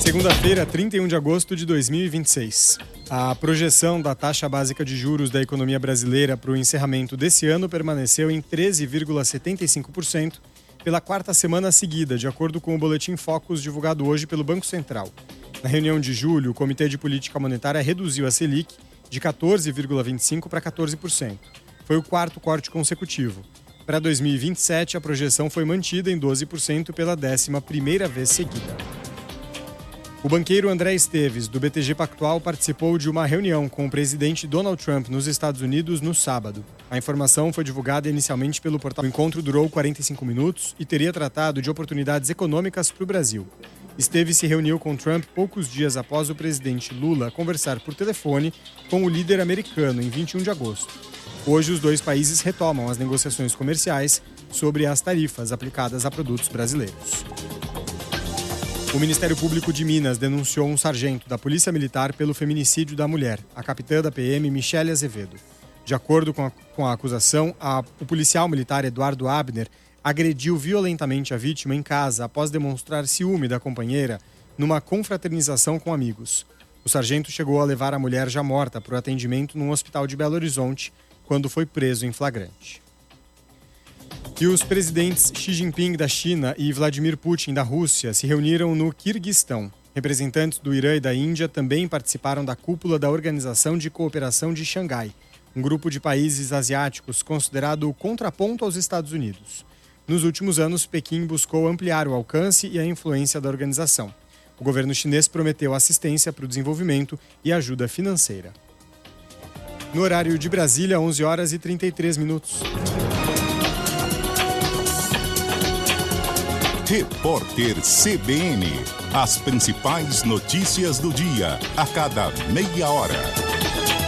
Segunda-feira, 31 de agosto de 2026. A projeção da taxa básica de juros da economia brasileira para o encerramento desse ano permaneceu em 13,75% pela quarta semana seguida, de acordo com o Boletim Focus divulgado hoje pelo Banco Central. Na reunião de julho, o Comitê de Política Monetária reduziu a Selic de 14,25% para 14%. Foi o quarto corte consecutivo. Para 2027, a projeção foi mantida em 12% pela 11ª vez seguida. O banqueiro André Esteves, do BTG Pactual, participou de uma reunião com o presidente Donald Trump nos Estados Unidos no sábado. A informação foi divulgada inicialmente pelo portal. O encontro durou 45 minutos e teria tratado de oportunidades econômicas para o Brasil. Esteves se reuniu com Trump poucos dias após o presidente Lula conversar por telefone com o líder americano em 21 de agosto. Hoje, os dois países retomam as negociações comerciais sobre as tarifas aplicadas a produtos brasileiros. O Ministério Público de Minas denunciou um sargento da Polícia Militar pelo feminicídio da mulher, a capitã da PM, Michele Azevedo. De acordo com a acusação, o policial militar Eduardo Abner agrediu violentamente a vítima em casa após demonstrar ciúme da companheira numa confraternização com amigos. O sargento chegou a levar a mulher já morta para o atendimento num hospital de Belo Horizonte, quando foi preso em flagrante. E os presidentes Xi Jinping da China e Vladimir Putin da Rússia se reuniram no Quirguistão. Representantes do Irã e da Índia também participaram da cúpula da Organização de Cooperação de Xangai, um grupo de países asiáticos considerado o contraponto aos Estados Unidos. Nos últimos anos, Pequim buscou ampliar o alcance e a influência da organização. O governo chinês prometeu assistência para o desenvolvimento e ajuda financeira. No horário de Brasília, 11 horas e 33 minutos. Repórter CBN. As principais notícias do dia, a cada meia hora.